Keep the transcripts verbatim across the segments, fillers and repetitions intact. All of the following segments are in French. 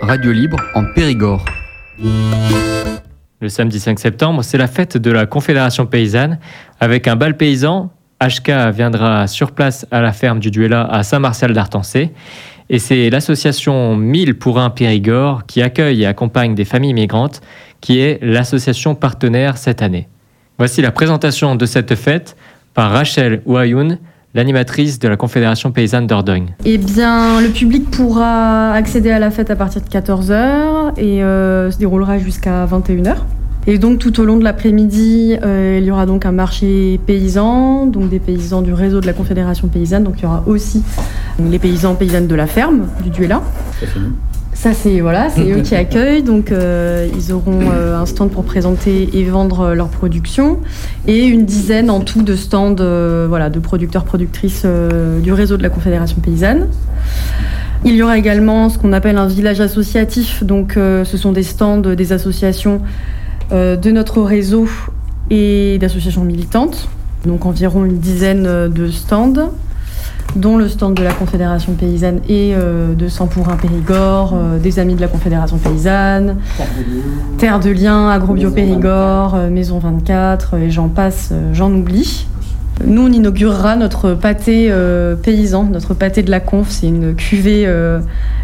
radio libre en Périgord. Le samedi cinq septembre, c'est la fête de la Confédération paysanne avec un bal paysan. H K viendra sur place à la ferme du Duella à Saint-Martial-d'Artancé. Et c'est l'association mille pour un Périgord qui accueille et accompagne des familles migrantes qui est l'association partenaire cette année. Voici la présentation de cette fête par Rachel Ouayoun, l'animatrice de la Confédération paysanne Dordogne. Eh bien, le public pourra accéder à la fête à partir de quatorze heures et euh, se déroulera jusqu'à vingt et une heures. Et donc, tout au long de l'après-midi, euh, il y aura donc un marché paysan, donc des paysans du réseau de la Confédération paysanne. Donc, il y aura aussi les paysans paysannes de la ferme du Duella. Ça, c'est nous. Ça, c'est, voilà, c'est eux qui accueillent. Donc, euh, ils auront euh, un stand pour présenter et vendre leur production. Et une dizaine en tout de stands euh, voilà, de producteurs-productrices euh, du réseau de la Confédération paysanne. Il y aura également ce qu'on appelle un village associatif. Donc, euh, ce sont des stands des associations euh, de notre réseau et d'associations militantes. Donc, environ une dizaine de stands, dont le stand de la Confédération paysanne et euh, de cent pour un Périgord, euh, des amis de la Confédération paysanne, Terre de Liens, Agrobio Périgord, euh, Maison vingt-quatre, et j'en passe, euh, j'en oublie. Nous, on inaugurera notre pâté euh, paysan, notre pâté de la Conf. C'est une cuvée, euh,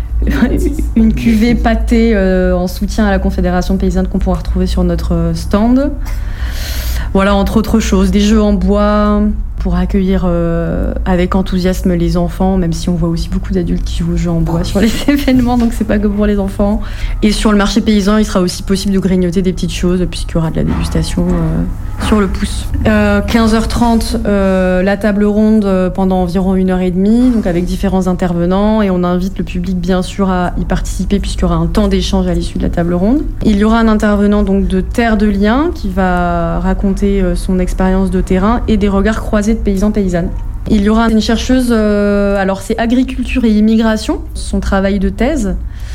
une cuvée pâté euh, en soutien à la Confédération paysanne qu'on pourra retrouver sur notre stand. Voilà, entre autres choses, des jeux en bois pour accueillir euh, avec enthousiasme les enfants, même si on voit aussi beaucoup d'adultes qui jouent aux jeux en bois sur les événements, donc c'est pas que pour les enfants. Et sur le marché paysan, il sera aussi possible de grignoter des petites choses, puisqu'il y aura de la dégustation euh, sur le pouce. Euh, quinze heures trente, euh, la table ronde euh, pendant environ une heure et demie, donc avec différents intervenants, et on invite le public bien sûr à y participer, puisqu'il y aura un temps d'échange à l'issue de la table ronde. Il y aura un intervenant donc de Terre de Liens qui va raconter euh, son expérience de terrain et des regards croisés de paysans paysannes. Il y aura une chercheuse, euh, alors c'est agriculture et immigration, son travail de thèse.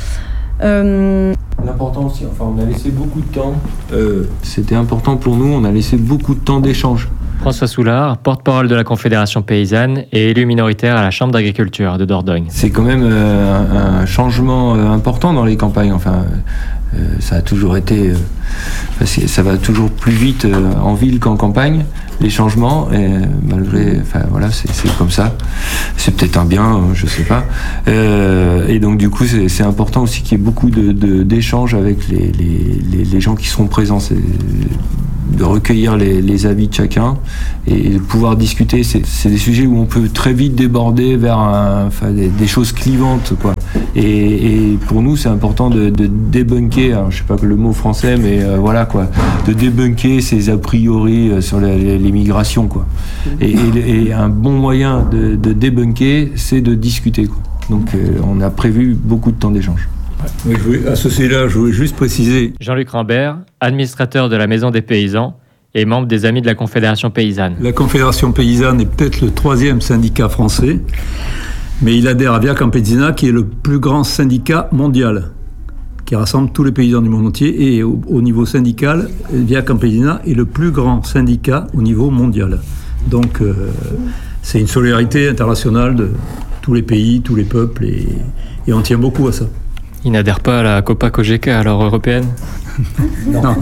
Euh... L'important aussi, enfin on a laissé beaucoup de temps, euh, c'était important pour nous, on a laissé beaucoup de temps d'échange. François Soulard, porte-parole de la Confédération paysanne et élu minoritaire à la Chambre d'agriculture de Dordogne. C'est quand même euh, un, un changement euh, important dans les campagnes, enfin euh, ça a toujours été, euh, enfin, ça va toujours plus vite euh, en ville qu'en campagne, les changements, et malgré, enfin voilà, c'est, c'est comme ça, c'est peut-être un bien, je sais pas, euh, et donc du coup c'est, c'est important aussi qu'il y ait beaucoup de, de, d'échanges avec les, les, les, les gens qui seront présents, c'est, de recueillir les, les avis de chacun et de pouvoir discuter. C'est, c'est des sujets où on peut très vite déborder vers un, enfin, des, des choses clivantes, quoi. Et, et pour nous, c'est important de, de débunker, alors, je sais pas le mot français, mais euh, voilà, quoi, de débunker ces a priori euh, sur la, l'immigration, quoi. Et, et, et un bon moyen de, de débunker, c'est de discuter, quoi. Donc, euh, on a prévu beaucoup de temps d'échange. Oui, je voulais, à ce sujet-là, je voulais juste préciser. Jean-Luc Rambert, administrateur de la Maison des paysans et membre des Amis de la Confédération paysanne. La Confédération paysanne est peut-être le troisième syndicat français, mais il adhère à Via Campesina, qui est le plus grand syndicat mondial, qui rassemble tous les paysans du monde entier. Et au, au niveau syndical, Via Campesina est le plus grand syndicat au niveau mondial. Donc, euh, c'est une solidarité internationale de tous les pays, tous les peuples, et, et on tient beaucoup à ça. Il n'adhère pas à la Copa-Cogeca, alors européenne ? Non.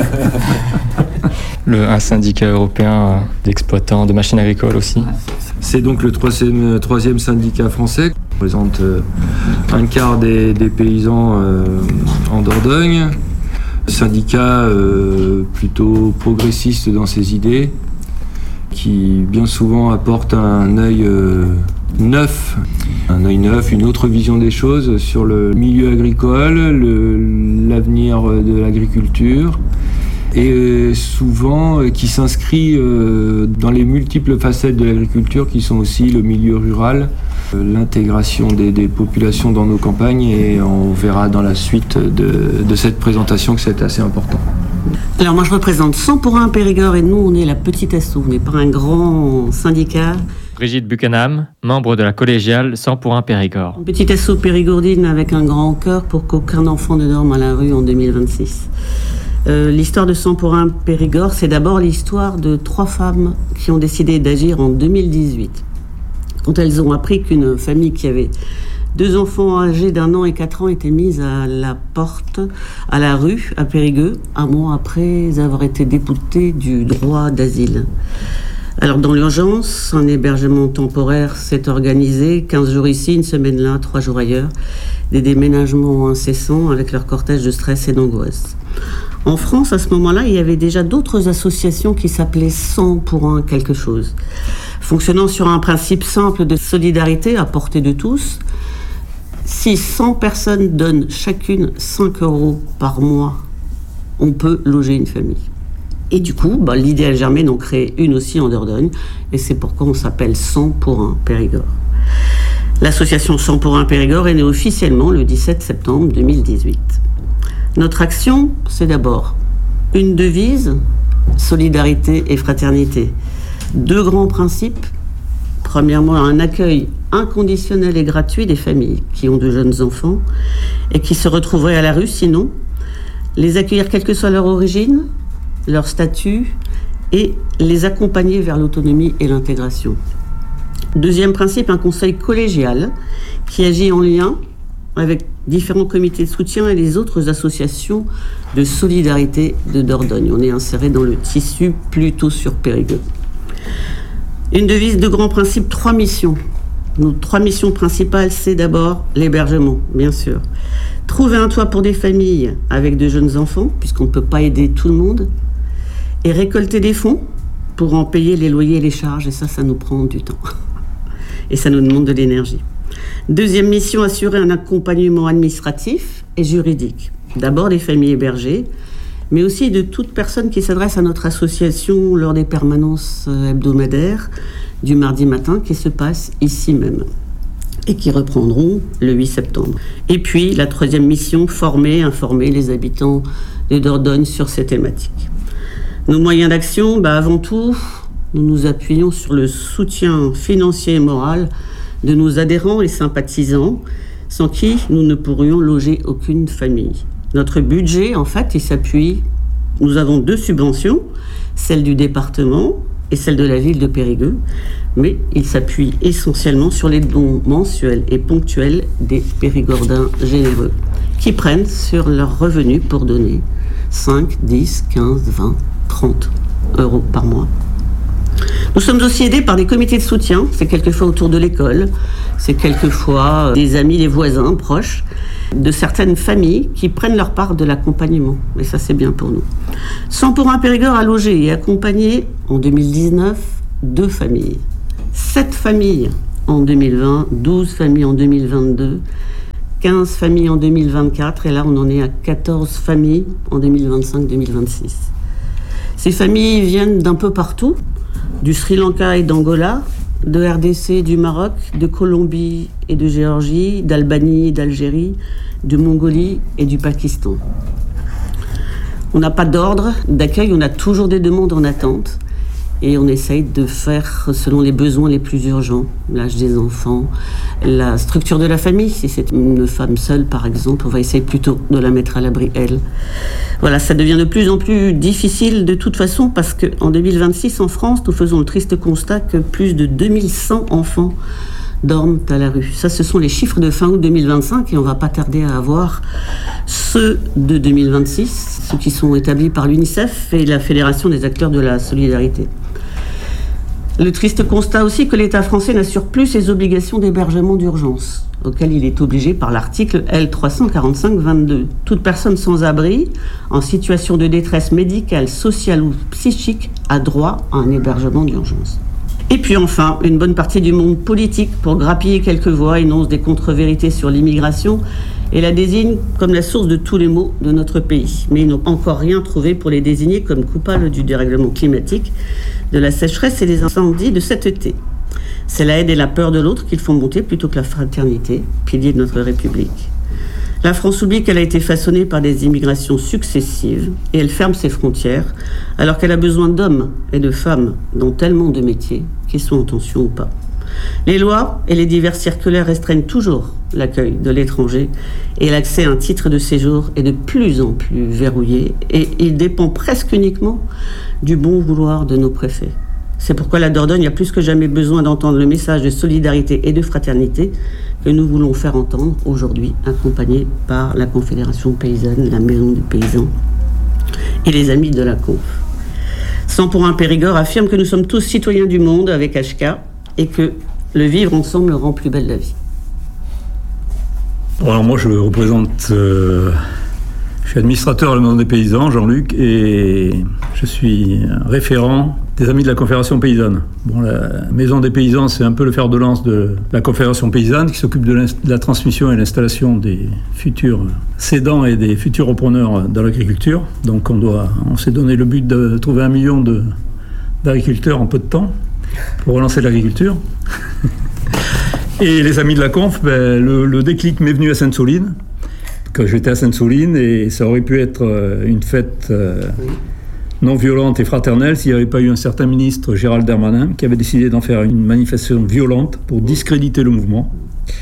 Le, un syndicat européen d'exploitants de machines agricoles aussi. C'est donc le troisième, troisième syndicat français. Il représente euh, un quart des, des paysans euh, en Dordogne. Syndicat euh, plutôt progressiste dans ses idées, qui bien souvent apporte un œil euh, neuf, un œil neuf, une autre vision des choses sur le milieu agricole, le, l'avenir de l'agriculture, et souvent qui s'inscrit dans les multiples facettes de l'agriculture qui sont aussi le milieu rural, l'intégration des, des populations dans nos campagnes, et on verra dans la suite de, de cette présentation que c'est assez important. Alors moi je représente cent pour un Périgord, et nous on est la petite asso, on n'est pas un grand syndicat. Brigitte Buchanam, membre de la collégiale cent pour un Périgord. Une petite asso périgourdine avec un grand cœur pour qu'aucun enfant ne dorme à la rue en deux mille vingt-six. Euh, l'histoire de cent pour un Périgord, c'est d'abord l'histoire de trois femmes qui ont décidé d'agir en deux mille dix-huit. Quand elles ont appris qu'une famille qui avait Deux enfants âgés d'un an et quatre ans étaient mis à la porte, à la rue, à Périgueux, un mois après avoir été déboutés du droit d'asile. Alors dans l'urgence, un hébergement temporaire s'est organisé, quinze jours ici, une semaine là, trois jours ailleurs, des déménagements incessants avec leur cortège de stress et d'angoisse. En France, à ce moment-là, il y avait déjà d'autres associations qui s'appelaient cent pour un quelque chose, fonctionnant sur un principe simple de solidarité à portée de tous. Si cent personnes donnent chacune cinq euros par mois, on peut loger une famille. Et du coup, bah, l'idée a germé d'en créer une aussi en Dordogne, et c'est pourquoi on s'appelle cent pour un Périgord. L'association cent pour un Périgord est née officiellement le dix-sept septembre deux mille dix-huit. Notre action, c'est d'abord une devise, solidarité et fraternité. Deux grands principes. Premièrement, un accueil inconditionnel et gratuit des familles qui ont de jeunes enfants et qui se retrouveraient à la rue sinon. Les accueillir quelle que soit leur origine, leur statut et les accompagner vers l'autonomie et l'intégration. Deuxième principe, un conseil collégial qui agit en lien avec différents comités de soutien et les autres associations de solidarité de Dordogne. On est inséré dans le tissu plutôt sur Périgueux. Une devise de grands principes, trois missions. Nos trois missions principales, c'est d'abord l'hébergement, bien sûr. Trouver un toit pour des familles avec de jeunes enfants, puisqu'on ne peut pas aider tout le monde. Et récolter des fonds pour en payer les loyers et les charges. Et ça, ça nous prend du temps. Et ça nous demande de l'énergie. Deuxième mission, assurer un accompagnement administratif et juridique. D'abord des familles hébergées, mais aussi de toute personne qui s'adresse à notre association lors des permanences hebdomadaires du mardi matin qui se passent ici même et qui reprendront le huit septembre. Et puis la troisième mission, former, informer les habitants de Dordogne sur ces thématiques. Nos moyens d'action, bah avant tout, nous nous appuyons sur le soutien financier et moral de nos adhérents et sympathisants, sans qui nous ne pourrions loger aucune famille. Notre budget, en fait, il s'appuie... Nous avons deux subventions, celle du département et celle de la ville de Périgueux, mais il s'appuie essentiellement sur les dons mensuels et ponctuels des Périgordins généreux, qui prennent sur leurs revenus pour donner cinq, dix, quinze, vingt, trente euros par mois. Nous sommes aussi aidés par des comités de soutien, c'est quelquefois autour de l'école, c'est quelquefois des amis, des voisins proches, de certaines familles qui prennent leur part de l'accompagnement. Et ça, c'est bien pour nous. cent pour un Périgord a logé et accompagné en deux mille dix-neuf deux familles. sept familles en deux mille vingt, douze familles en deux mille vingt-deux, quinze familles en deux mille vingt-quatre, et là, on en est à quatorze familles en deux mille vingt-cinq deux mille vingt-six. Ces familles viennent d'un peu partout, du Sri Lanka et d'Angola, de R D C, du Maroc, de Colombie et de Géorgie, d'Albanie et d'Algérie, de Mongolie et du Pakistan. On n'a pas d'ordre d'accueil, on a toujours des demandes en attente et on essaye de faire selon les besoins les plus urgents, l'âge des enfants, la structure de la famille. Si c'est une femme seule, par exemple, on va essayer plutôt de la mettre à l'abri, elle. Voilà, ça devient de plus en plus difficile de toute façon parce qu'en deux mille vingt-six, en France, nous faisons le triste constat que plus de deux mille cent enfants dorment à la rue. Ça, ce sont les chiffres de fin août deux mille vingt-cinq et on ne va pas tarder à avoir ceux de deux mille vingt-six, ceux qui sont établis par l'UNICEF et la Fédération des acteurs de la solidarité. Le triste constat aussi que l'État français n'assure plus ses obligations d'hébergement d'urgence, auxquelles il est obligé par l'article L trois cent quarante-cinq vingt-deux. Toute personne sans abri, en situation de détresse médicale, sociale ou psychique, a droit à un hébergement d'urgence. Et puis enfin, une bonne partie du monde politique, pour grappiller quelques voix, énonce des contre-vérités sur l'immigration et la désigne comme la source de tous les maux de notre pays. Mais ils n'ont encore rien trouvé pour les désigner comme coupables du dérèglement climatique, de la sécheresse et des incendies de cet été. C'est la haine et la peur de l'autre qu'ils font monter plutôt que la fraternité, pilier de notre République. La France oublie qu'elle a été façonnée par des immigrations successives et elle ferme ses frontières alors qu'elle a besoin d'hommes et de femmes dans tellement de métiers, qu'ils soient en tension ou pas. Les lois et les divers circulaires restreignent toujours l'accueil de l'étranger et l'accès à un titre de séjour est de plus en plus verrouillé et il dépend presque uniquement du bon vouloir de nos préfets. C'est pourquoi la Dordogne a plus que jamais besoin d'entendre le message de solidarité et de fraternité que nous voulons faire entendre aujourd'hui, accompagnés par la Confédération paysanne, la Maison des paysans et les amis de la Conf. cent pour un Périgord affirme que nous sommes tous citoyens du monde avec H K et que le vivre ensemble rend plus belle la vie. Alors moi je représente, euh, je suis administrateur à la Maison des paysans, Jean-Luc, et je suis référent des amis de la Confédération paysanne. Bon, la Maison des paysans, c'est un peu le fer de lance de la Confédération paysanne qui s'occupe de, de la transmission et l'installation des futurs cédants et des futurs repreneurs dans l'agriculture. Donc on, doit, on s'est donné le but de trouver un million de, d'agriculteurs en peu de temps pour relancer l'agriculture. Et les amis de la Conf, ben, le, le déclic m'est venu à Sainte-Soline, quand j'étais à Sainte-Soline, et ça aurait pu être une fête euh, non violente et fraternelle s'il n'y avait pas eu un certain ministre, Gérald Darmanin, qui avait décidé d'en faire une manifestation violente pour discréditer le mouvement.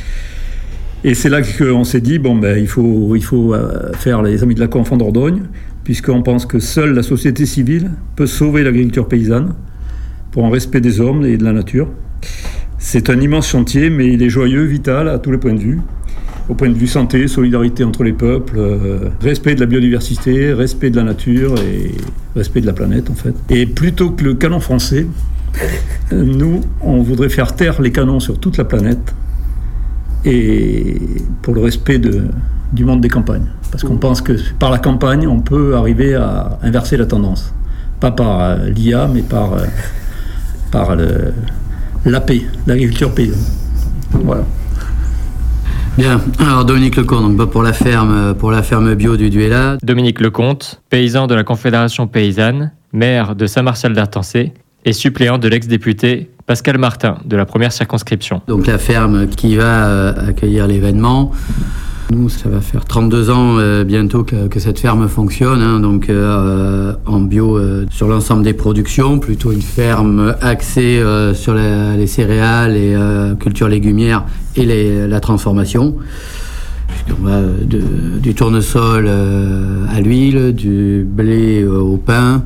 Et c'est là qu'on s'est dit, bon, ben, il faut, il faut euh, faire les amis de la Conf en Dordogne, puisqu'on pense que seule la société civile peut sauver l'agriculture paysanne pour un respect des hommes et de la nature. C'est un immense chantier, mais il est joyeux, vital, à tous les points de vue. Au point de vue santé, solidarité entre les peuples, euh, respect de la biodiversité, respect de la nature et respect de la planète, en fait. Et plutôt que le canon français, nous, on voudrait faire taire les canons sur toute la planète et pour le respect de, du monde des campagnes. Parce qu'on pense que par la campagne, on peut arriver à inverser la tendance. Pas par euh, l'I A, mais par, euh, par le... la paix, l'agriculture paysanne. Voilà. Bien, alors Dominique Lecomte, donc pour la ferme, pour la ferme bio du Duéla. Dominique Lecomte, paysan de la Confédération paysanne, maire de Saint-Martial-d'Artancé et suppléant de l'ex-député Pascal Martin de la première circonscription. Donc la ferme qui va accueillir l'événement. Nous, ça va faire trente-deux ans euh, bientôt que, que cette ferme fonctionne, hein, donc euh, en bio euh, sur l'ensemble des productions, plutôt une ferme axée euh, sur la, les céréales et euh, cultures légumières et les, la transformation. Puisqu'on va de, du tournesol euh, à l'huile, du blé euh, au pain.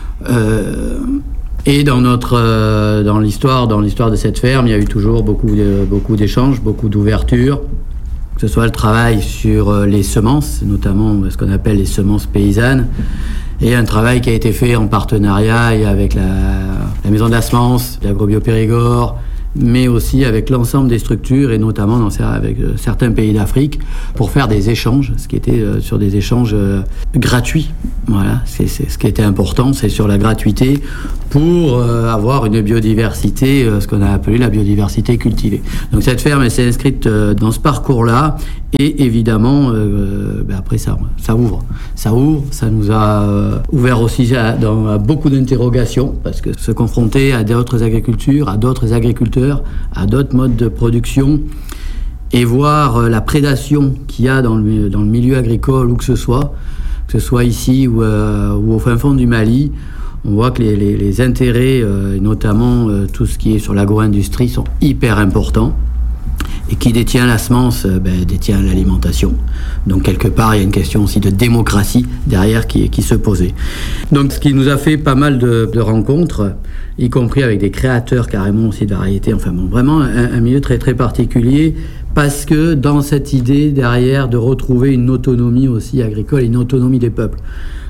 Euh, et dans notre euh, dans l'histoire dans l'histoire de cette ferme, il y a eu toujours beaucoup de, beaucoup d'échanges, beaucoup d'ouverture. Que ce soit le travail sur les semences, notamment ce qu'on appelle les semences paysannes, et un travail qui a été fait en partenariat et avec la, la Maison de la Semence, l'Agrobio Périgord, mais aussi avec l'ensemble des structures, et notamment dans, avec certains pays d'Afrique, pour faire des échanges, ce qui était euh, sur des échanges euh, gratuits. Voilà, c'est, c'est, ce qui était important, c'est sur la gratuité, pour euh, avoir une biodiversité, euh, ce qu'on a appelé la biodiversité cultivée. Donc cette ferme, elle s'est inscrite euh, dans ce parcours-là, et évidemment, euh, ben après ça, ça ouvre. Ça ouvre, ça nous a euh, ouvert aussi à, dans, à beaucoup d'interrogations, parce que se confronter à d'autres agricultures, à d'autres agriculteurs, à d'autres modes de production, et voir euh, la prédation qu'il y a dans le, dans le milieu agricole, où que ce soit, que ce soit ici ou, euh, ou au fin fond du Mali, on voit que les, les, les intérêts, euh, et notamment euh, tout ce qui est sur l'agro-industrie, sont hyper importants. Et qui détient la semence, ben, détient l'alimentation. Donc quelque part, il y a une question aussi de démocratie derrière qui, qui se posait. Donc ce qui nous a fait pas mal de, de rencontres, y compris avec des créateurs carrément aussi de variétés. Enfin bon, vraiment un, un milieu très très particulier, parce que dans cette idée derrière de retrouver une autonomie aussi agricole, une autonomie des peuples,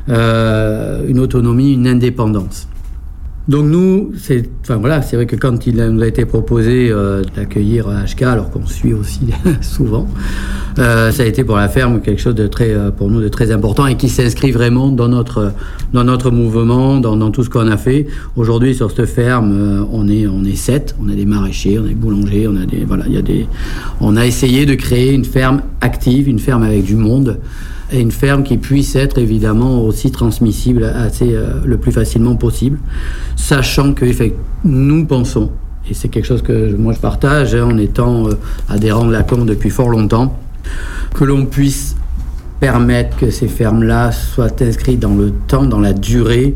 euh, une autonomie, une indépendance. Donc nous, c'est, enfin voilà, c'est vrai que quand il nous a été proposé euh, d'accueillir H K, alors qu'on suit aussi souvent, euh, ça a été pour la ferme quelque chose de très, pour nous, de très important, et qui s'inscrit vraiment dans notre, dans notre mouvement, dans, dans tout ce qu'on a fait. Aujourd'hui, sur cette ferme, euh, on est, on est sept, on a des maraîchers, on a des boulangers, on a des, voilà, il y a des, on a essayé de créer une ferme active, une ferme avec du monde, et une ferme qui puisse être évidemment aussi transmissible assez, euh, le plus facilement possible, sachant que nous pensons, et c'est quelque chose que moi je partage, hein, en étant euh, adhérent de la Conf depuis fort longtemps, que l'on puisse permettre que ces fermes-là soient inscrites dans le temps, dans la durée,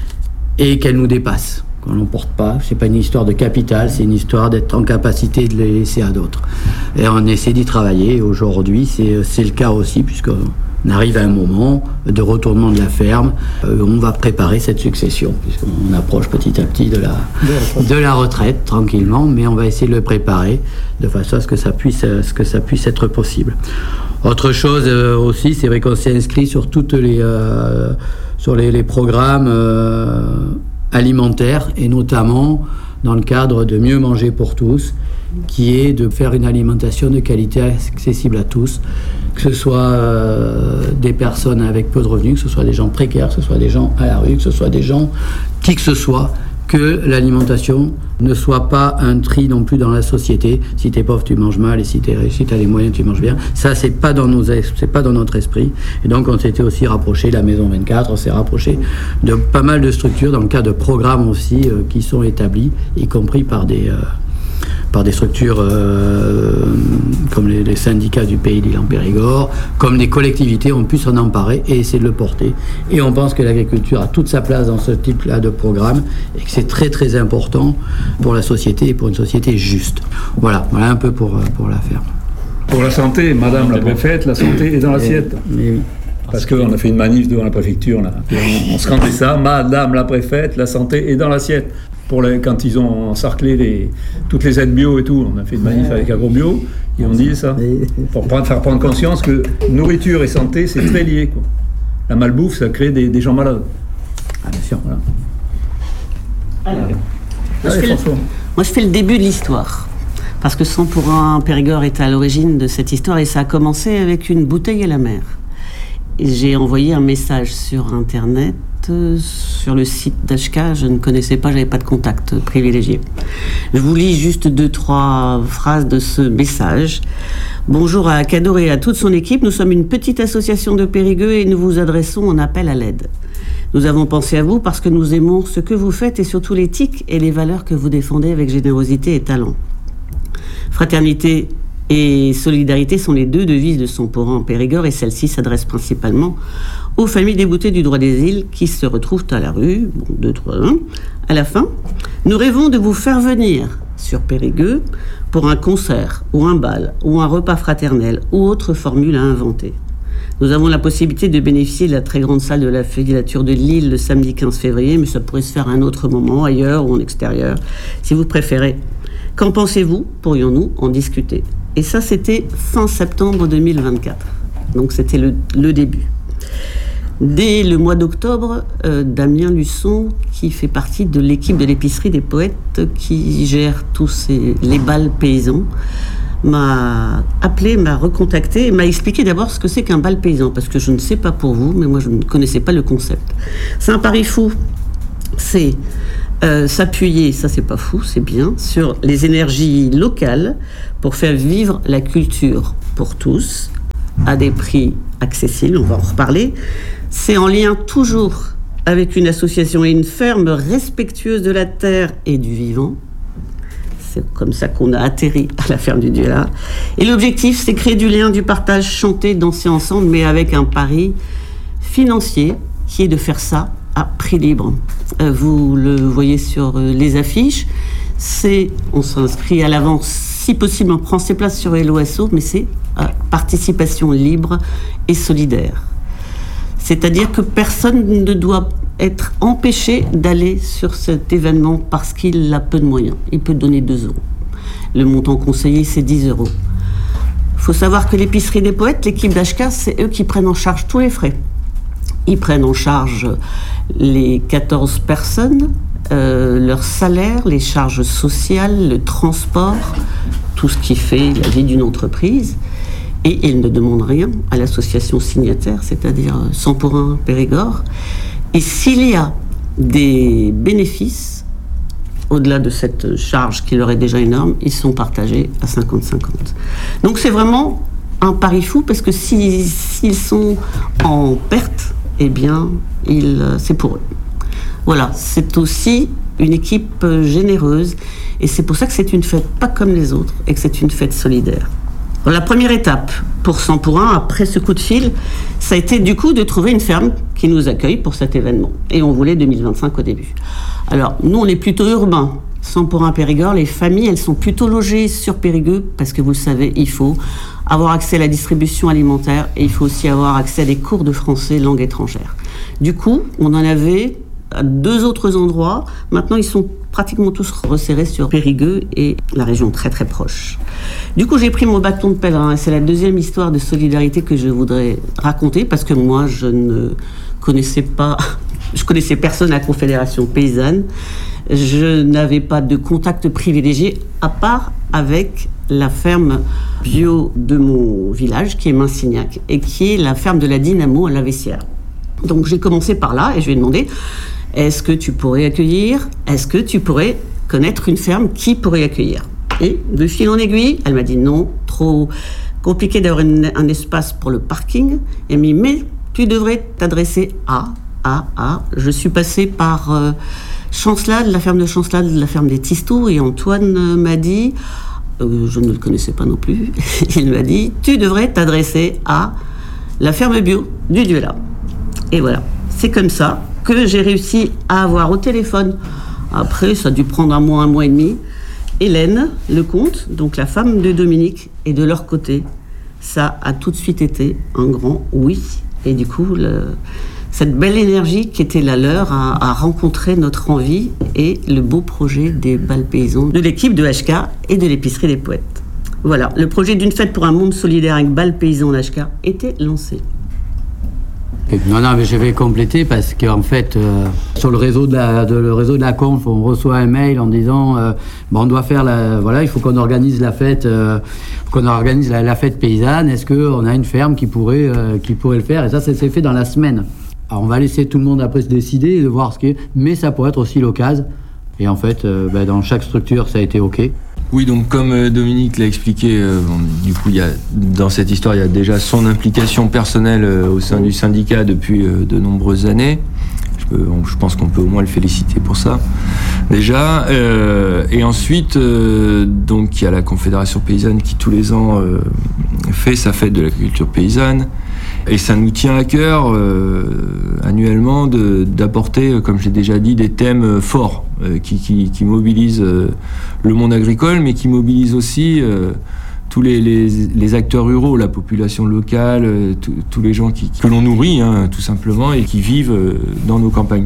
et qu'elles nous dépassent. Qu'on n'emporte pas, c'est pas une histoire de capital, c'est une histoire d'être en capacité de les laisser à d'autres. Et on essaie d'y travailler, et aujourd'hui c'est, c'est le cas aussi, puisque on arrive à un moment de retournement de la ferme. Euh, on va préparer cette succession, puisqu'on approche petit à petit de la, de la retraite, tranquillement, mais on va essayer de le préparer de façon à ce que ça puisse, à ce que ça puisse être possible. Autre chose euh, aussi, c'est vrai qu'on s'est inscrit sur toutes les, euh, sur les, les programmes euh, alimentaires, et notamment dans le cadre de Mieux manger pour tous, qui est de faire une alimentation de qualité accessible à tous, que ce soit euh, des personnes avec peu de revenus, que ce soit des gens précaires, que ce soit des gens à la rue, que ce soit des gens qui que ce soit, que l'alimentation ne soit pas un tri non plus dans la société. Si t'es pauvre, tu manges mal, et si t'es riche, si t'as les moyens, tu manges bien. Ça, c'est pas dans nos, c'est pas dans notre esprit. Et donc, on s'était aussi rapproché, la Maison vingt-quatre, on s'est rapproché de pas mal de structures dans le cadre de programmes aussi euh, qui sont établis, y compris par des euh, par des structures euh, comme les, les syndicats du Pays d'Île en Périgord, comme les collectivités ont pu s'en emparer et essayer de le porter. Et on pense que l'agriculture a toute sa place dans ce type-là de programme et que c'est très très important pour la société et pour une société juste. Voilà, voilà un peu pour, pour la ferme. Pour la santé, Madame la préfète, la santé est dans l'assiette. Mais oui. Parce qu'on a fait une manif devant la préfecture, là. On, on se rendait ça, Madame la préfète, la santé est dans l'assiette. Pour les, quand ils ont encerclé les, toutes les aides bio et tout, on a fait une manif avec AgroBio, et on dit ça, pour prendre, faire prendre conscience que nourriture et santé, c'est très lié, quoi. La malbouffe, ça crée des, des gens malades. Ah, bien sûr, voilà. Alors, Allez, moi, je fais le, moi, je fais le début de l'histoire. Parce que cent pour un Périgord est à l'origine de cette histoire, et ça a commencé avec une bouteille à la mer. Et j'ai envoyé un message sur Internet, sur le site d'H K, je ne connaissais pas, j'avais pas de contact privilégié. Je vous lis juste deux, trois phrases de ce message. Bonjour à Cador et à toute son équipe, nous sommes une petite association de Périgueux et nous vous adressons un appel à l'aide. Nous avons pensé à vous parce que nous aimons ce que vous faites et surtout l'éthique et les valeurs que vous défendez avec générosité et talent. Fraternité et solidarité sont les deux devises de cent pour un en Périgord, et celle-ci s'adresse principalement aux familles déboutées du droit des îles qui se retrouvent à la rue. Bon, deux, trois, un. À la fin, nous rêvons de vous faire venir sur Périgueux pour un concert ou un bal ou un repas fraternel ou autre formule à inventer. Nous avons la possibilité de bénéficier de la très grande salle de la filature de Lille le samedi quinze février, mais ça pourrait se faire à un autre moment, ailleurs ou en extérieur, si vous préférez. Qu'en pensez-vous ? Pourrions-nous en discuter ? Et ça, c'était fin septembre deux mille vingt-quatre. Donc, c'était le, le début. Dès le mois d'octobre, euh, Damien Luçon, qui fait partie de l'équipe de l'épicerie des poètes, qui gère tous ces, les bals paysans, m'a appelé, m'a recontacté et m'a expliqué d'abord ce que c'est qu'un bal paysan, parce que je ne sais pas pour vous, mais moi, je ne connaissais pas le concept. C'est un pari fou. C'est Euh, s'appuyer, ça c'est pas fou, c'est bien, sur les énergies locales pour faire vivre la culture pour tous à des prix accessibles, on va en reparler. C'est en lien toujours avec une association et une ferme respectueuse de la terre et du vivant. C'est comme ça qu'on a atterri à la ferme du Duela. Et l'objectif, c'est créer du lien, du partage, chanter, danser ensemble, mais avec un pari financier qui est de faire ça à prix libre. Euh, vous le voyez sur euh, les affiches. C'est, on s'inscrit à l'avance, si possible, on prend ses places sur L O S O, mais c'est euh, participation libre et solidaire. C'est-à-dire que personne ne doit être empêché d'aller sur cet événement parce qu'il a peu de moyens. Il peut donner deux euros. Le montant conseillé, c'est dix euros. Il faut savoir que l'épicerie des poètes, l'équipe d'H K, c'est eux qui prennent en charge tous les frais. Ils prennent en charge les quatorze personnes, euh, leur salaire, les charges sociales, le transport, tout ce qui fait la vie d'une entreprise. Et ils ne demandent rien à l'association signataire, c'est-à-dire cent pour un Périgord. Et s'il y a des bénéfices, au-delà de cette charge qui leur est déjà énorme, ils sont partagés à cinquante cinquante. Donc c'est vraiment un pari fou, parce que si, s'ils sont en perte, eh bien, il, c'est pour eux. Voilà, c'est aussi une équipe généreuse, et c'est pour ça que c'est une fête pas comme les autres, et que c'est une fête solidaire. La première étape pour cent pour un, après ce coup de fil, ça a été du coup de trouver une ferme qui nous accueille pour cet événement. Et on voulait deux mille vingt-cinq au début. Alors, nous, on est plutôt urbains. sont pour un Périgord. Les familles, elles sont plutôt logées sur Périgueux parce que vous le savez, il faut avoir accès à la distribution alimentaire et il faut aussi avoir accès à des cours de français langue étrangère. Du coup, on en avait à deux autres endroits. Maintenant, ils sont pratiquement tous resserrés sur Périgueux et la région très très proche. Du coup, j'ai pris mon bâton de pèlerin et c'est la deuxième histoire de solidarité que je voudrais raconter parce que moi, je ne connaissais pas, je connaissais personne à la Confédération paysanne. Je n'avais pas de contact privilégié à part avec la ferme bio de mon village qui est Minsignac et qui est la ferme de la Dynamo à la Vessière. Donc j'ai commencé par là et je lui ai demandé est-ce que tu pourrais accueillir, est-ce que tu pourrais connaître une ferme qui pourrait accueillir. Et de fil en aiguille, elle m'a dit non, trop compliqué d'avoir une, un espace pour le parking. Elle m'a dit mais tu devrais t'adresser à, à, à. Je suis passée par euh, Chancelade, la ferme de Chancelade, la ferme des Tistou et Antoine euh, m'a dit, euh, je ne le connaissais pas non plus, il m'a dit tu devrais t'adresser à la ferme bio du Duela. Et voilà, c'est comme ça que j'ai réussi à avoir au téléphone, après ça a dû prendre un mois, un mois et demi, Hélène Lecomte, donc la femme de Dominique, et de leur côté, ça a tout de suite été un grand oui. Et du coup, le, cette belle énergie qui était la leur a, a rencontré notre envie et le beau projet des bals paysans de l'équipe de H K et de l'épicerie des poètes. Voilà, le projet d'une fête pour un monde solidaire avec bals paysans d'H K était lancé. Non, non, mais je vais compléter parce qu'en fait, euh, sur le réseau de la, de, le réseau de la conf, on reçoit un mail en disant, euh, bon, on doit faire la, voilà, il faut qu'on organise la fête, euh, qu'on organise la, la fête paysanne. Est-ce qu'on a une ferme qui pourrait, euh, qui pourrait le faire? Et ça, ça s'est fait dans la semaine. Alors, on va laisser tout le monde après se décider et de voir ce qui est, mais ça pourrait être aussi l'occasion. Et en fait, euh, ben, dans chaque structure, ça a été OK. Oui, donc comme Dominique l'a expliqué, euh, bon, du coup, il y a, dans cette histoire, il y a déjà son implication personnelle euh, au sein du syndicat depuis euh, de nombreuses années. Je, peux, on, je pense qu'on peut au moins le féliciter pour ça, déjà. Euh, et ensuite, euh, donc, il y a la Confédération paysanne qui, tous les ans, euh, fait sa fête de l'agriculture paysanne. Et ça nous tient à cœur euh, annuellement de, d'apporter, comme j'ai déjà dit, des thèmes forts euh, qui, qui, qui mobilisent euh, le monde agricole, mais qui mobilisent aussi euh, tous les, les, les acteurs ruraux, la population locale, euh, tous les gens qui, que l'on nourrit, hein, tout simplement, et qui vivent euh, dans nos campagnes.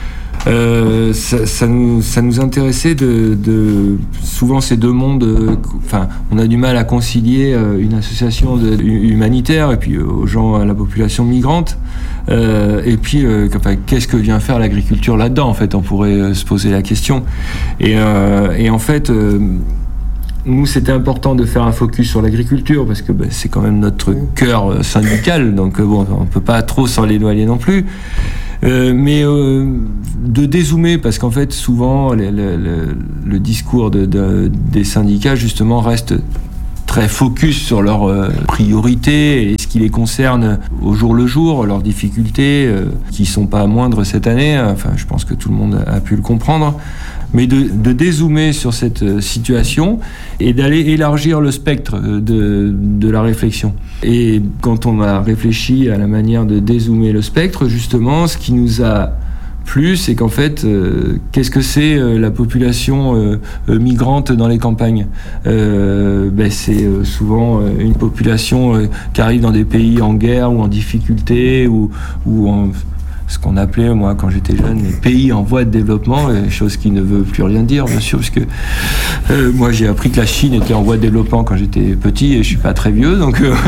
Euh, ça, ça, nous, ça nous intéressait de, de souvent ces deux mondes. Euh, enfin, on a du mal à concilier euh, une association de, humanitaire et puis euh, aux gens, à la population migrante. Euh, et puis, euh, enfin, qu'est-ce que vient faire l'agriculture là-dedans? En fait, on pourrait euh, se poser la question. Et, euh, et en fait. Euh, Nous, c'était important de faire un focus sur l'agriculture parce que ben, c'est quand même notre cœur syndical, donc bon, on ne peut pas trop s'en éloigner non plus. Euh, mais euh, de dézoomer, parce qu'en fait, souvent, le, le, le discours de, de, des syndicats, justement, reste très focus sur leurs euh, priorités et ce qui les concerne au jour le jour, leurs difficultés, euh, qui ne sont pas moindres cette année. Enfin, je pense que tout le monde a pu le comprendre. Mais de, de dézoomer sur cette situation et d'aller élargir le spectre de, de la réflexion. Et quand on a réfléchi à la manière de dézoomer le spectre, justement, ce qui nous a plu, c'est qu'en fait, euh, qu'est-ce que c'est euh, la population euh, euh, migrante dans les campagnes? euh, ben, C'est euh, souvent euh, une population euh, qui arrive dans des pays en guerre ou en difficulté ou, ou en... ce qu'on appelait, moi, quand j'étais jeune, les pays en voie de développement, chose qui ne veut plus rien dire, bien sûr, parce que euh, moi, j'ai appris que la Chine était en voie de développement quand j'étais petit, et je suis pas très vieux, donc euh,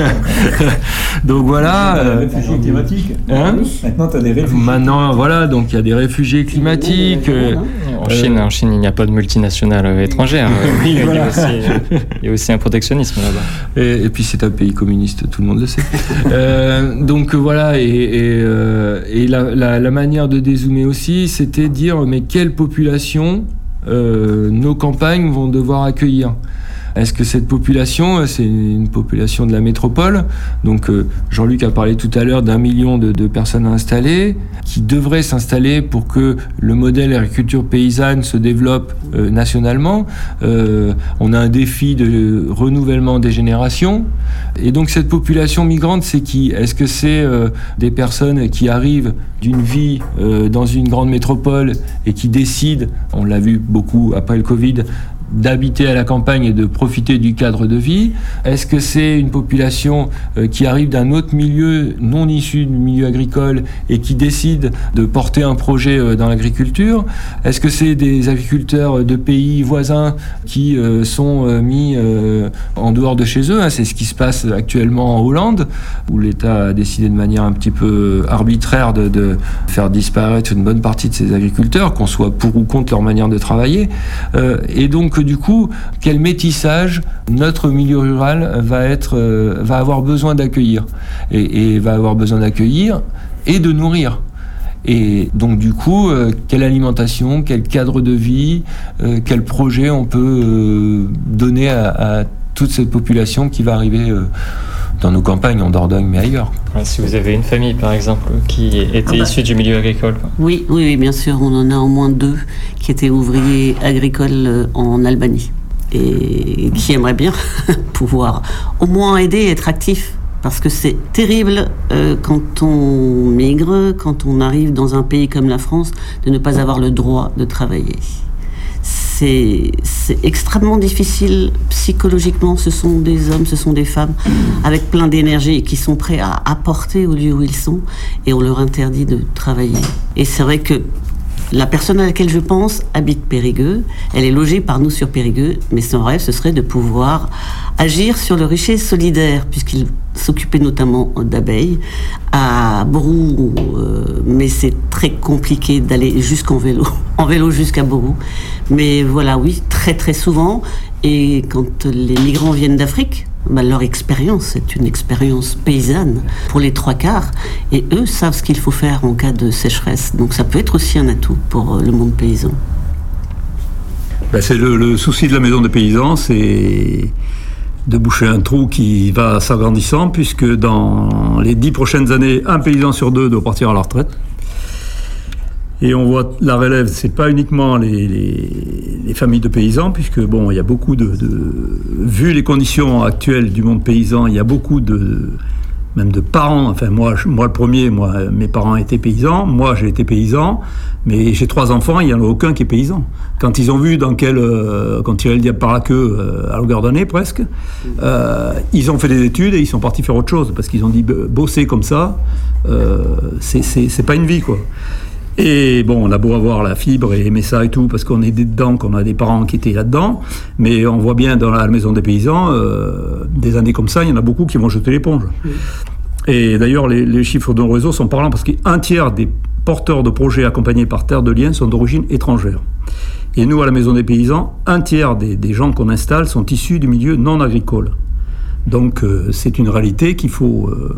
donc voilà. Maintenant, tu as des réfugiés climatiques. Hein Maintenant, tu as des réfugiés. Maintenant, voilà, donc il y a des réfugiés climatiques. Euh, en, Chine, en Chine, il n'y a pas de multinationales euh, étrangères. Oui, il, y a voilà. aussi, il y a aussi un protectionnisme là-bas. Et, et puis, c'est un pays communiste, tout le monde le sait. euh, donc voilà, et, et, euh, et la, La, la manière de dézoomer aussi, c'était de dire mais quelle population euh, nos campagnes vont devoir accueillir. Est-ce que cette population, c'est une population de la métropole? Donc euh, Jean-Luc a parlé tout à l'heure d'un million de, de personnes installées, qui devraient s'installer pour que le modèle agriculture paysanne se développe euh, nationalement. Euh, on a un défi de renouvellement des générations. Et donc cette population migrante, c'est qui? Est-ce que c'est euh, des personnes qui arrivent d'une vie euh, dans une grande métropole et qui décident, on l'a vu beaucoup après le Covid, d'habiter à la campagne et de profiter du cadre de vie? Est-ce que c'est une population euh, qui arrive d'un autre milieu non issu du milieu agricole et qui décide de porter un projet euh, dans l'agriculture? Est-ce que c'est des agriculteurs de pays voisins qui euh, sont euh, mis euh, en dehors de chez eux, hein? C'est ce qui se passe actuellement en Hollande, où l'État a décidé de manière un petit peu arbitraire de, de faire disparaître une bonne partie de ces agriculteurs, qu'on soit pour ou contre leur manière de travailler. Euh, et donc du coup, quel métissage notre milieu rural va être, euh, va avoir besoin d'accueillir et, et va avoir besoin d'accueillir et de nourrir. Et donc du coup, euh, quelle alimentation, quel cadre de vie, euh, quel projet on peut euh, donner à, à toute cette population qui va arriver euh, dans nos campagnes, en Dordogne, mais ailleurs. Si vous avez une famille, par exemple, qui était ah bah. issue du milieu agricole. Quoi. Oui, oui, oui, bien sûr. On en a au moins deux qui étaient ouvriers agricoles en Albanie et qui aimeraient bien pouvoir au moins aider et être actifs. Parce que c'est terrible euh, quand on migre, quand on arrive dans un pays comme la France, de ne pas avoir le droit de travailler. C'est, c'est extrêmement difficile psychologiquement. Ce sont des hommes, ce sont des femmes avec plein d'énergie et qui sont prêts à apporter au lieu où ils sont, et on leur interdit de travailler. Et c'est vrai que la personne à laquelle je pense habite Périgueux. Elle est logée par nous sur Périgueux, mais son rêve, ce serait de pouvoir agir sur le rucher solidaire, puisqu'il s'occupait notamment d'abeilles à Borou, euh, mais c'est très compliqué d'aller jusqu'en vélo, en vélo jusqu'à Borou. Mais voilà, oui, très très souvent. Et quand les migrants viennent d'Afrique, bah, leur expérience, c'est une expérience paysanne pour les trois quarts, et eux savent ce qu'il faut faire en cas de sécheresse. Donc ça peut être aussi un atout pour le monde paysan. Ben c'est le, le souci de la maison des paysans, c'est de boucher un trou qui va s'agrandissant, puisque dans les dix prochaines années, un paysan sur deux doit partir à la retraite. Et on voit la relève, c'est pas uniquement les, les, les familles de paysans, puisque bon, il y a beaucoup de, de, vu les conditions actuelles du monde paysan, il y a beaucoup de, même de parents. Enfin moi, moi le premier, moi, mes parents étaient paysans, moi j'ai été paysan, mais j'ai trois enfants, il y en a aucun qui est paysan. Quand ils ont vu dans quel, euh, quand tirer le diable par la queue euh, à longueur d'année presque, euh, ils ont fait des études et ils sont partis faire autre chose, parce qu'ils ont dit bosser comme ça, euh, c'est, c'est, c'est pas une vie quoi. Et bon, on a beau avoir la fibre et aimer ça et tout, parce qu'on est dedans, qu'on a des parents qui étaient là-dedans, mais on voit bien dans la maison des paysans, euh, des années comme ça, il y en a beaucoup qui vont jeter l'éponge. Oui. Et d'ailleurs, les, les chiffres d'un réseau sont parlants, parce qu'un tiers des porteurs de projets accompagnés par Terre de Liens sont d'origine étrangère. Et nous, à la maison des paysans, un tiers des, des gens qu'on installe sont issus du milieu non agricole. Donc euh, c'est une réalité qu'il faut... Euh,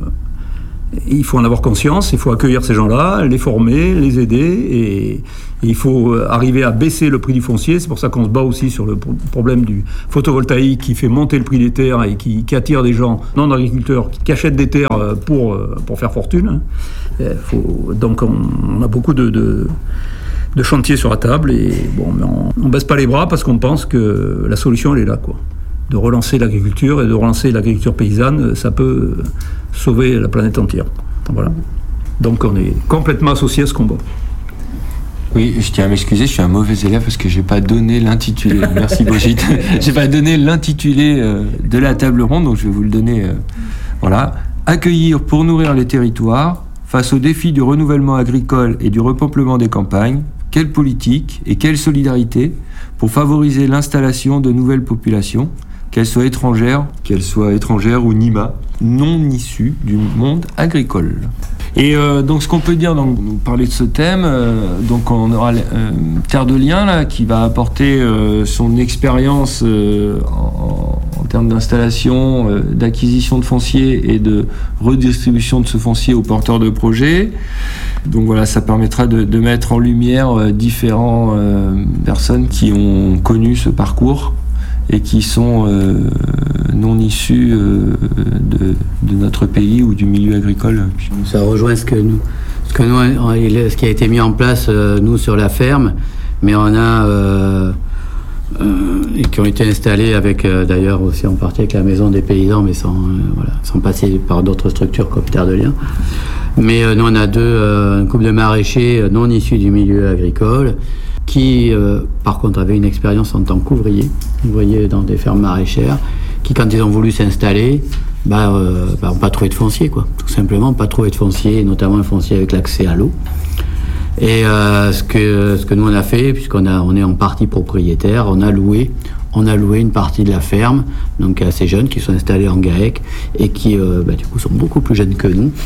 Il faut en avoir conscience, il faut accueillir ces gens-là, les former, les aider, et, et il faut arriver à baisser le prix du foncier. C'est pour ça qu'on se bat aussi sur le problème du photovoltaïque qui fait monter le prix des terres et qui, qui attire des gens non agriculteurs qui achètent des terres pour, pour faire fortune. Faut, donc on, on a beaucoup de, de, de chantiers sur la table, et bon, mais on ne baisse pas les bras parce qu'on pense que la solution elle est là, quoi. De relancer l'agriculture et de relancer l'agriculture paysanne, ça peut sauver la planète entière. Voilà. Donc on est complètement associé à ce combat. Oui, je tiens à m'excuser, je suis un mauvais élève parce que j'ai pas donné l'intitulé. Merci Brigitte. J'ai pas donné l'intitulé euh, de la table ronde, donc je vais vous le donner. Euh, voilà. Accueillir pour nourrir les territoires face aux défis du renouvellement agricole et du repeuplement des campagnes. Quelle politique et quelle solidarité pour favoriser l'installation de nouvelles populations, qu'elles soient étrangères, qu'elles soient étrangères ou NIMA, non issues du monde agricole. Et euh, donc ce qu'on peut dire, donc, nous parler de ce thème, euh, donc on aura euh, Terre de Liens là, qui va apporter euh, son expérience euh, en, en termes d'installation, euh, d'acquisition de foncier et de redistribution de ce foncier aux porteurs de projets. Donc voilà, ça permettra de, de mettre en lumière euh, différentes euh, personnes qui ont connu ce parcours et qui sont euh, non issus euh, de, de notre pays ou du milieu agricole. Ça rejoint ce que nous, ce que nous, ce qui a été mis en place euh, nous sur la ferme, mais on a euh, euh, et qui ont été installés avec euh, d'ailleurs aussi en partie avec la maison des paysans, mais sans euh, voilà, sans passer par d'autres structures comme Terre de Liens. Mais euh, nous on a deux euh, un couple de maraîchers non issus du milieu agricole, qui, euh, par contre, avaient une expérience en tant qu'ouvriers, ouvriers dans des fermes maraîchères, qui, quand ils ont voulu s'installer, bah, euh, bah, n'ont pas trouvé de foncier, quoi. Tout simplement, pas trouvé de foncier, notamment un foncier avec l'accès à l'eau. Et euh, ce que ce que nous on a fait, puisqu'on a on est en partie propriétaire, on a loué, on a loué une partie de la ferme, donc à ces jeunes qui sont installés en GAEC et qui, euh, bah, du coup, sont beaucoup plus jeunes que nous.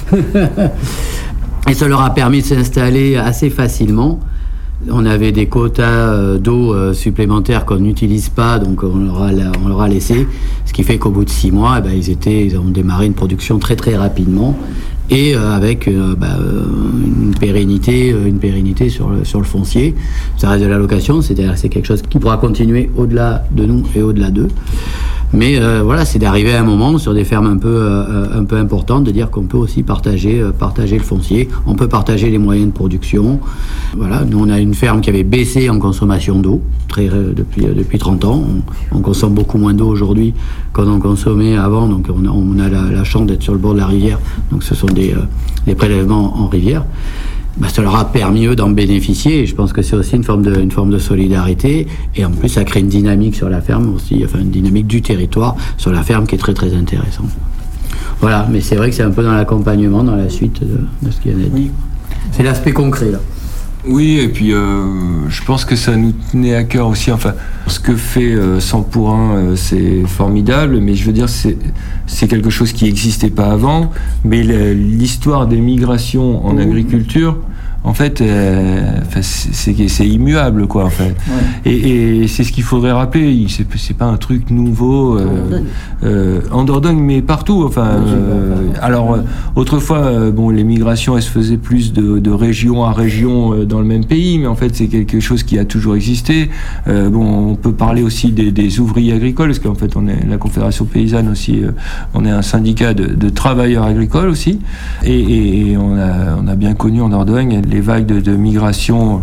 Et ça leur a permis de s'installer assez facilement. On avait des quotas d'eau supplémentaires qu'on n'utilise pas, donc on leur a, on leur a laissé. Ce qui fait qu'au bout de six mois, eh ben, ils, étaient, ils ont démarré une production très très rapidement et euh, avec euh, bah, une pérennité, une pérennité sur le, sur le foncier. Ça reste de la location, c'est-à-dire c'est quelque chose qui pourra continuer au-delà de nous et au-delà d'eux. Mais euh, voilà, c'est d'arriver à un moment sur des fermes un peu, euh, un peu importantes, de dire qu'on peut aussi partager, euh, partager le foncier, on peut partager les moyens de production. Voilà, nous on a une ferme qui avait baissé en consommation d'eau très, euh, depuis, euh, depuis trente ans. On, on consomme beaucoup moins d'eau aujourd'hui qu'on en consommait avant, donc on a, on a la, la chance d'être sur le bord de la rivière, donc ce sont des, euh, des prélèvements en rivière. Bah, ça leur a permis, eux, d'en bénéficier. Et je pense que c'est aussi une forme de, une forme de solidarité. Et en plus, ça crée une dynamique sur la ferme aussi, enfin une dynamique du territoire sur la ferme qui est très, très intéressante. Voilà, mais c'est vrai que c'est un peu dans l'accompagnement, dans la suite de, de ce qu'il y a à dire. C'est l'aspect concret, là. Oui, et puis euh, je pense que ça nous tenait à cœur aussi. Enfin, ce que fait euh, cent pour un, euh, c'est formidable, mais je veux dire, c'est, c'est quelque chose qui n'existait pas avant. Mais l'histoire des migrations en agriculture, en fait, euh, c'est, c'est immuable, quoi, en fait. Ouais. Et, et c'est ce qu'il faudrait rappeler. C'est, c'est pas un truc nouveau euh, euh, en Dordogne, mais partout. Enfin, euh, alors euh, autrefois, euh, bon, les migrations, elles se faisaient plus de, de région à région euh, dans le même pays, mais en fait, c'est quelque chose qui a toujours existé. Euh, bon, on peut parler aussi des, des ouvriers agricoles, parce qu'en fait, on est la Confédération paysanne aussi. Euh, on est un syndicat de, de travailleurs agricoles aussi, et, et, et on a, on a bien connu en Dordogne les vagues de, de migration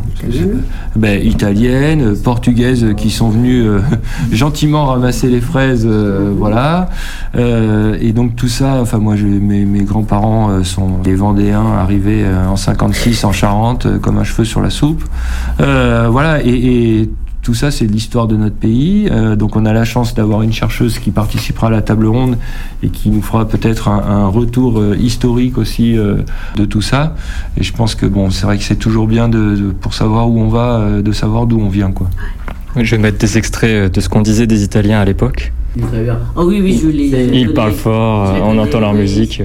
ben, italiennes, portugaises qui sont venues euh, gentiment ramasser les fraises, euh, voilà. Euh, et donc tout ça, enfin moi, je, mes, mes grands-parents euh, sont des Vendéens arrivés euh, en cinquante-six en Charente, euh, comme un cheveu sur la soupe. Euh, voilà, et, et tout ça, c'est de l'histoire de notre pays. Euh, donc on a la chance d'avoir une chercheuse qui participera à la table ronde et qui nous fera peut-être un, un retour euh, historique aussi euh, de tout ça. Et je pense que bon, c'est vrai que c'est toujours bien de, de, pour savoir où on va, euh, de savoir d'où on vient, quoi. Je vais mettre des extraits de ce qu'on disait des Italiens à l'époque. Très bien. Oh oui, oui, je l'ai. Ils parlent fort, euh, on entend leur musique.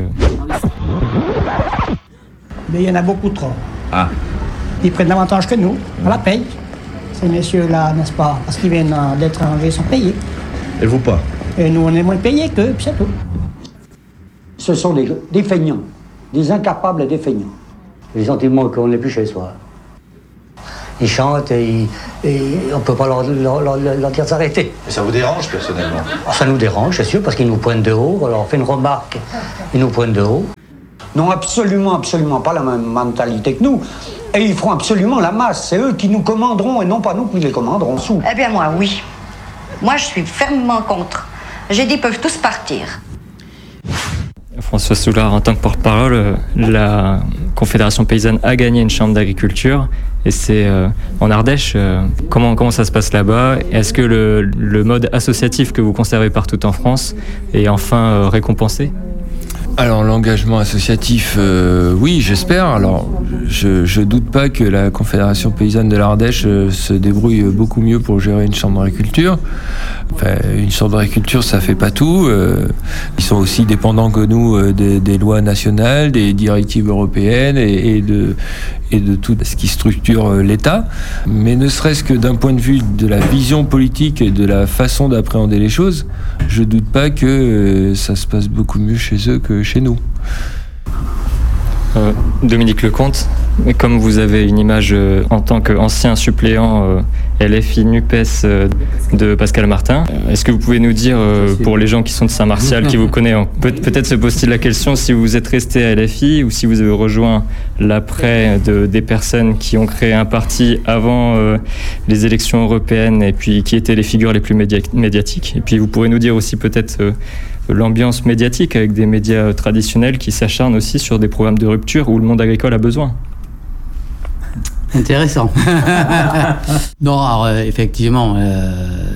Mais il y en a beaucoup trop. Ah. Ils prennent davantage que nous, on la paye. Ces messieurs-là, n'est-ce pas, parce qu'ils viennent d'étrangers, sont payés. Et vous pas? Et nous, on est moins payés qu'eux, puis c'est tout. Ce sont des, des feignants, des incapables et des feignants. Les sentiments qu'on n'est plus chez soi. Ils chantent et, et on ne peut pas leur, leur, leur, leur dire d'arrêter. Et ça vous dérange personnellement? Alors, ça nous dérange, c'est sûr, parce qu'ils nous pointent de haut. Alors on fait une remarque, ils nous pointent de haut. N'ont absolument, absolument pas la même mentalité que nous. Et ils feront absolument la masse. C'est eux qui nous commanderont et non pas nous qui les commanderons sous. Eh bien moi, oui. Moi, je suis fermement contre. J'ai dit, ils peuvent tous partir. François Soulard, en tant que porte-parole, la Confédération paysanne a gagné une chambre d'agriculture. Et c'est euh, en Ardèche. Euh, comment, comment ça se passe là-bas? Est-ce que le, le mode associatif que vous conservez partout en France est enfin euh, récompensé? Alors l'engagement associatif, euh, oui, j'espère. Alors je, je doute pas que la Confédération paysanne de l'Ardèche euh, se débrouille beaucoup mieux pour gérer une chambre d'agriculture. Enfin, une chambre d'agriculture, ça fait pas tout. Euh, ils sont aussi dépendants que nous euh, des, des lois nationales, des directives européennes et, et de et de tout ce qui structure euh, l'État. Mais ne serait-ce que d'un point de vue de la vision politique et de la façon d'appréhender les choses, je doute pas que euh, ça se passe beaucoup mieux chez eux que chez nous. Euh, Dominique Lecomte, comme vous avez une image euh, en tant qu'ancien suppléant euh, L F I NUPES de Pascal Martin. Est-ce que vous pouvez nous dire, pour les gens qui sont de Saint-Martial, qui vous connaissent, peut- peut-être se pose-t-il la question si vous êtes resté à L F I ou si vous avez rejoint l'après de, des personnes qui ont créé un parti avant euh, les élections européennes et puis qui étaient les figures les plus média- médiatiques. Et puis vous pourrez nous dire aussi peut-être euh, l'ambiance médiatique avec des médias traditionnels qui s'acharnent aussi sur des programmes de rupture où le monde agricole a besoin. Intéressant. Non, alors euh, effectivement, euh,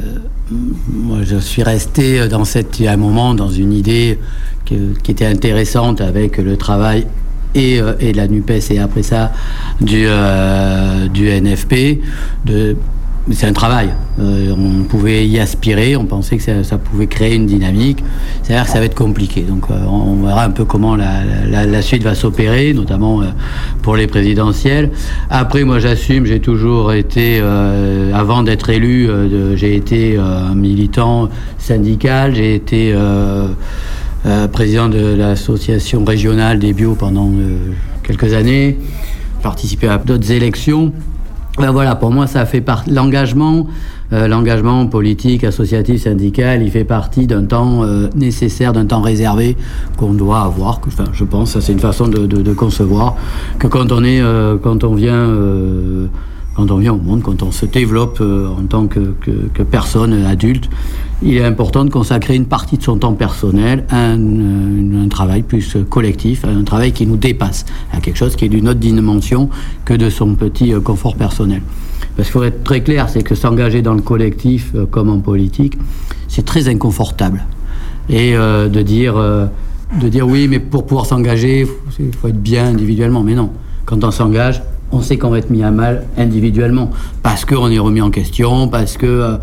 moi je suis resté dans cette, à un moment dans une idée qui, qui était intéressante avec le travail et, euh, et de la NUPES et après ça du, euh, du N F P. De, c'est un travail. Euh, on pouvait y aspirer, on pensait que ça, ça pouvait créer une dynamique. C'est-à-dire que ça va être compliqué. Donc euh, on verra un peu comment la, la, la suite va s'opérer, notamment euh, pour les présidentielles. Après, moi j'assume, j'ai toujours été, euh, avant d'être élu, euh, de, j'ai été euh, un militant syndical, j'ai été euh, euh, président de l'association régionale des bio pendant euh, quelques années, participé à d'autres élections. Ben voilà, pour moi, ça fait partie. L'engagement, euh, l'engagement politique, associatif, syndical, il fait partie d'un temps euh, nécessaire, d'un temps réservé qu'on doit avoir. Que, enfin, je pense, ça c'est une façon de, de, de concevoir que quand on est, euh, quand on vient, euh, quand on vient au monde, quand on se développe euh, en tant que, que, que personne adulte, il est important de consacrer une partie de son temps personnel à un, un, un travail plus collectif, à un travail qui nous dépasse, à quelque chose qui est d'une autre dimension que de son petit euh, confort personnel. Parce qu'il faut être très clair, c'est que s'engager dans le collectif, euh, comme en politique, c'est très inconfortable. Et euh, de dire, euh, de dire oui, mais pour pouvoir s'engager, il faut, faut être bien individuellement. Mais non, quand on s'engage, on sait qu'on va être mis à mal individuellement, parce qu'on est remis en question, parce que euh,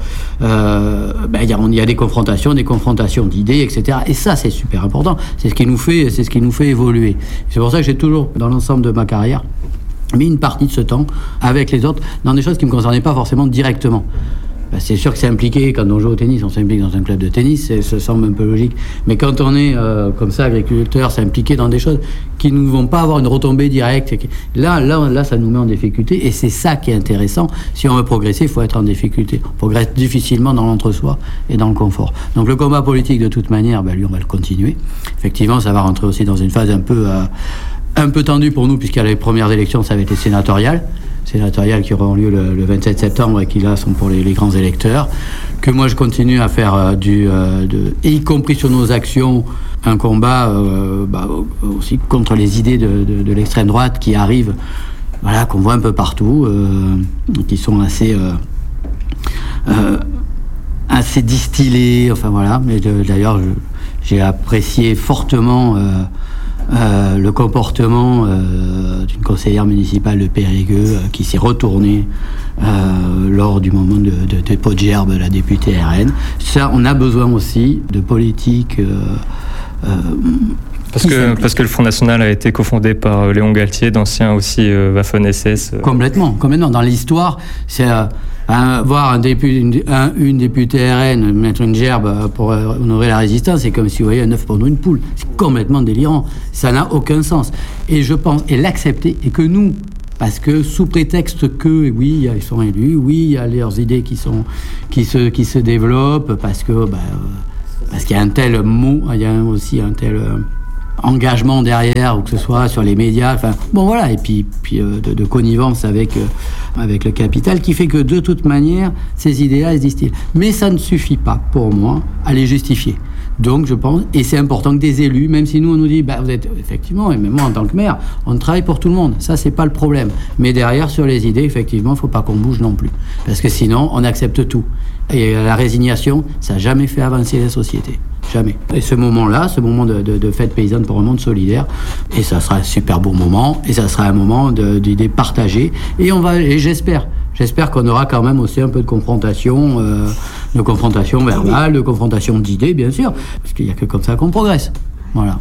euh, ben, y a, on y a des confrontations, des confrontations d'idées, et cetera. Et ça, c'est super important. C'est ce qui nous fait, c'est ce qui nous fait évoluer. C'est pour ça que j'ai toujours, dans l'ensemble de ma carrière, mis une partie de ce temps avec les autres dans des choses qui ne me concernaient pas forcément directement. Ben, c'est sûr que c'est impliqué, quand on joue au tennis, on s'implique dans un club de tennis, ça semble un peu logique. Mais quand on est euh, comme ça, agriculteur, s'impliquer dans des choses qui ne vont pas avoir une retombée directe, là, là, là, ça nous met en difficulté. Et c'est ça qui est intéressant. Si on veut progresser, il faut être en difficulté. On progresse difficilement dans l'entre-soi et dans le confort. Donc le combat politique, de toute manière, ben, lui, on va le continuer. Effectivement, ça va rentrer aussi dans une phase un peu, euh, un peu tendue pour nous, puisqu'à les premières élections, ça va être les sénatoriales. sénatoriales qui auront lieu le, le vingt-sept septembre et qui là sont pour les, les grands électeurs, que moi je continue à faire euh, du, euh, de, et y compris sur nos actions, un combat euh, bah, aussi contre les idées de, de, de l'extrême droite qui arrivent, voilà, qu'on voit un peu partout, euh, qui sont assez euh, euh, assez distillées, enfin voilà. Mais de, d'ailleurs, je, j'ai apprécié fortement euh, Euh, le comportement euh, d'une conseillère municipale de Périgueux euh, qui s'est retournée euh, lors du moment de, de, de Podgerbe, la députée R N. Ça, on a besoin aussi de politique. Euh, euh, parce, que, parce que le Front National a été cofondé par Léon Galtier, d'ancien aussi euh, Waffen-S S. Euh. Complètement, complètement. Dans l'histoire, c'est euh, un, voir un député, une, un, une députée R N mettre une gerbe pour euh, honorer la résistance, c'est comme si vous voyez un œuf pour nous une poule. C'est complètement délirant. Ça n'a aucun sens. Et je pense, et l'accepter, et que nous, parce que sous prétexte que, oui, ils sont élus, oui, il y a leurs idées qui, sont, qui, se, qui se développent, parce que, bah, parce qu'il y a un tel mot, il y a aussi un tel euh, engagement derrière, ou que ce soit sur les médias, enfin, bon voilà, et puis, puis euh, de, de connivence avec, euh, avec le capital, qui fait que de toute manière, ces idées-là, elles se distillent. Mais ça ne suffit pas, pour moi, à les justifier. Donc, je pense, et c'est important que des élus, même si nous, on nous dit, bah, vous êtes, effectivement, et même moi, en tant que maire, on travaille pour tout le monde. Ça, c'est pas le problème. Mais derrière, sur les idées, effectivement, il faut pas qu'on bouge non plus. Parce que sinon, on accepte tout. Et la résignation, ça n'a jamais fait avancer la société. Jamais. Et ce moment-là, ce moment de, de, de fête paysanne pour un monde solidaire, et ça sera un super beau moment, et ça sera un moment de, d'idées partagées. Et on va, et j'espère, J'espère qu'on aura quand même aussi un peu de confrontation, euh, de confrontation verbale, de confrontation d'idées, bien sûr, parce qu'il n'y a que comme ça qu'on progresse. Voilà.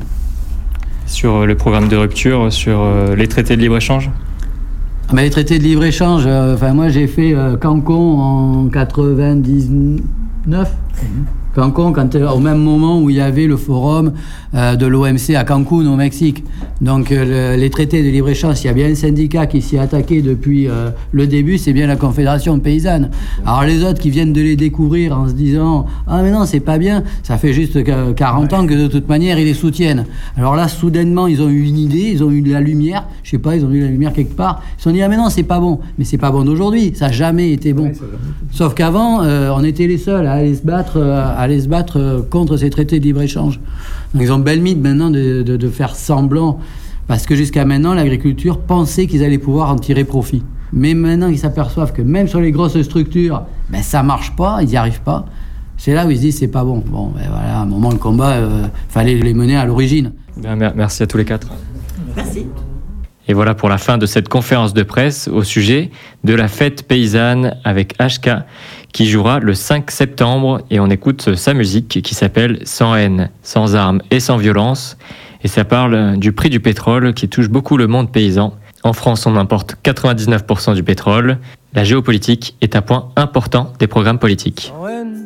Sur le programme de rupture, sur euh, les traités de libre-échange ? Mais les traités de libre-échange, euh, enfin moi j'ai fait euh, Cancon en quatre-vingt-dix-neuf. Mmh. Cancun, quand, au même moment où il y avait le forum euh, de l'O M C à Cancun, au Mexique. Donc euh, le, les traités de libre-échange, s'il y a bien un syndicat qui s'y est attaqué depuis euh, le début, c'est bien la Confédération paysanne. Alors les autres qui viennent de les découvrir en se disant « Ah mais non, c'est pas bien », ça fait juste quarante ans que de toute manière, ils les soutiennent. Alors là, soudainement, ils ont eu une idée, ils ont eu de la lumière, je sais pas, ils ont eu la lumière quelque part, ils se sont dit « Ah mais non, c'est pas bon ». Mais c'est pas bon d'aujourd'hui, ça n'a jamais été bon. Ouais, sauf qu'avant, euh, on était les seuls à aller se battre, euh, à aller se battre euh, contre ces traités de libre-échange. Donc ils ont belle mythe maintenant de, de, de faire semblant, parce que jusqu'à maintenant, l'agriculture pensait qu'ils allaient pouvoir en tirer profit. Mais maintenant ils s'aperçoivent que même sur les grosses structures, ben, ça marche pas, ils n'y arrivent pas. C'est là où ils se disent c'est pas bon. Bon, ben voilà, à un moment, le combat, euh, fallait les mener à l'origine. Bien, merci à tous les quatre. Merci. Et voilà pour la fin de cette conférence de presse au sujet de la fête paysanne avec H K qui jouera le cinq septembre et on écoute sa musique qui s'appelle « Sans haine, sans armes et sans violence » et ça parle du prix du pétrole qui touche beaucoup le monde paysan. En France, on importe quatre-vingt-dix-neuf pour cent du pétrole. La géopolitique est un point important des programmes politiques. Sans haine,